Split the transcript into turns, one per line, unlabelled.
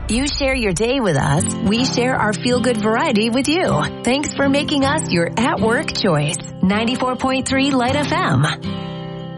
You share your day with us. We share our feel-good variety with you. Thanks for making us your at-work choice. 94.3 Light FM.